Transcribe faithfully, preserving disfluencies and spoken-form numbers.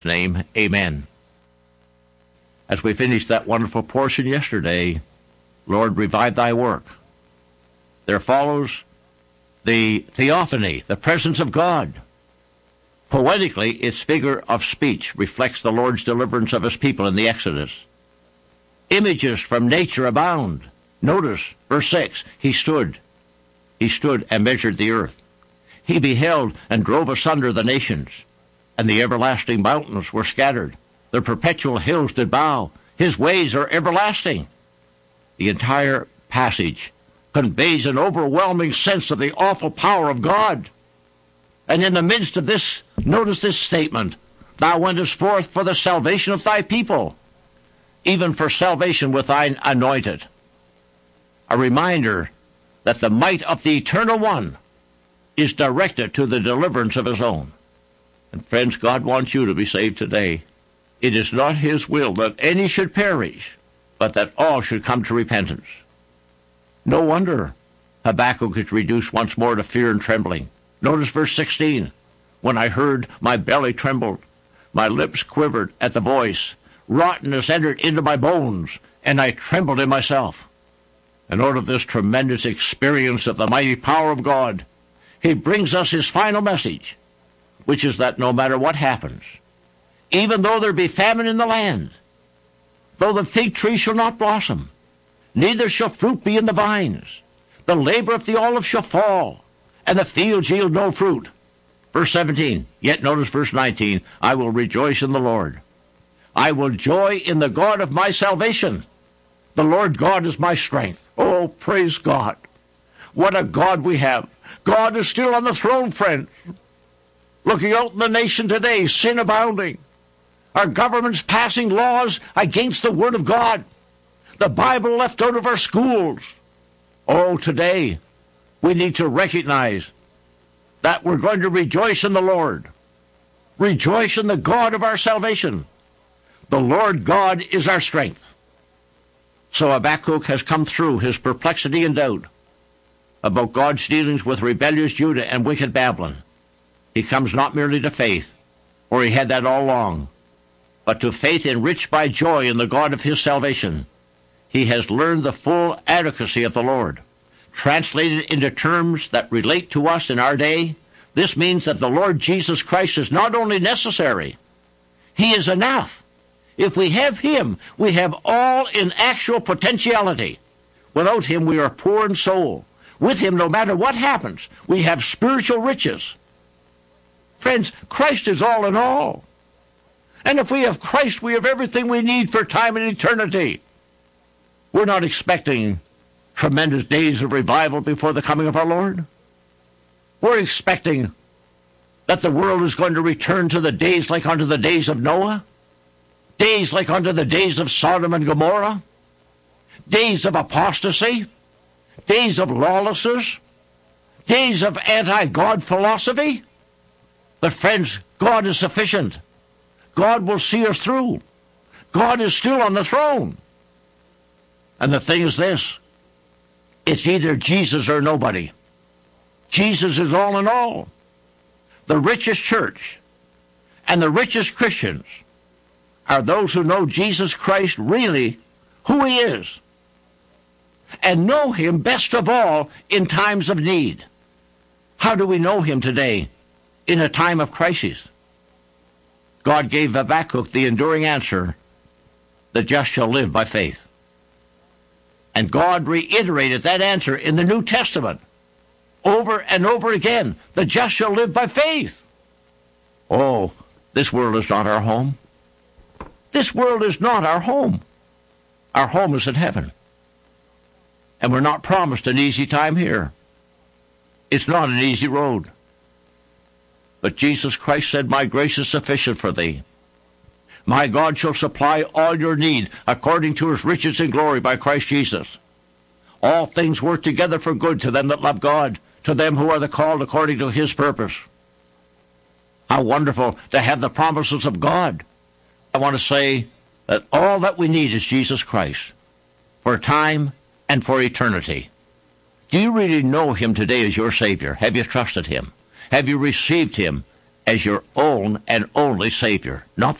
name, amen. As we finished that wonderful portion yesterday, Lord, revive thy work. There follows the theophany, the presence of God. Poetically, its figure of speech reflects the Lord's deliverance of his people in the Exodus. Images from nature abound. Notice, verse six, he stood. He stood and measured the earth. He beheld and drove asunder the nations, and the everlasting mountains were scattered. The perpetual hills did bow. His ways are everlasting. The entire passage conveys an overwhelming sense of the awful power of God. And in the midst of this, notice this statement, thou wentest forth for the salvation of thy people, even for salvation with thine anointed. A reminder that the might of the Eternal One is directed to the deliverance of his own. And friends, God wants you to be saved today. It is not his will that any should perish, but that all should come to repentance. No wonder Habakkuk is reduced once more to fear and trembling. Notice verse sixteen. When I heard, my belly trembled, my lips quivered at the voice. Rottenness entered into my bones, and I trembled in myself. And out of this tremendous experience of the mighty power of God, he brings us his final message, which is that no matter what happens, even though there be famine in the land, though the fig tree shall not blossom, neither shall fruit be in the vines, the labor of the olive shall fall, and the fields yield no fruit. Verse seventeen, yet notice verse nineteen, I will rejoice in the Lord. I will joy in the God of my salvation. The Lord God is my strength. Oh, praise God. What a God we have. God is still on the throne, friend. Looking out in the nation today, sin abounding. Our government's passing laws against the Word of God. The Bible left out of our schools. Oh, today, we need to recognize that we're going to rejoice in the Lord. Rejoice in the God of our salvation. The Lord God is our strength. So Habakkuk has come through his perplexity and doubt about God's dealings with rebellious Judah and wicked Babylon. He comes not merely to faith, or he had that all along, but to faith enriched by joy in the God of his salvation. He has learned the full adequacy of the Lord. Translated into terms that relate to us in our day, this means that the Lord Jesus Christ is not only necessary, he is enough. If we have him, we have all in actual potentiality. Without him, we are poor in soul. With him, no matter what happens, we have spiritual riches. Friends, Christ is all in all. And if we have Christ, we have everything we need for time and eternity. We're not expecting tremendous days of revival before the coming of our Lord. We're expecting that the world is going to return to the days like unto the days of Noah, days like unto the days of Sodom and Gomorrah, days of apostasy, days of lawlessness, days of anti-God philosophy. But friends, God is sufficient. God will see us through. God is still on the throne. And the thing is this, it's either Jesus or nobody. Jesus is all in all. The richest church and the richest Christians are those who know Jesus Christ really who he is and know him best of all in times of need. How do we know him today in a time of crisis? God gave Habakkuk the enduring answer, the just shall live by faith. And God reiterated that answer in the New Testament over and over again. The just shall live by faith. Oh, this world is not our home. This world is not our home. Our home is in heaven. And we're not promised an easy time here. It's not an easy road. But Jesus Christ said, my grace is sufficient for thee. My God shall supply all your need according to his riches and glory by Christ Jesus. All things work together for good to them that love God, to them who are the called according to his purpose. How wonderful to have the promises of God. I want to say that all that we need is Jesus Christ for time and for eternity. Do you really know him today as your Savior? Have you trusted him? Have you received him as your own and only Savior, not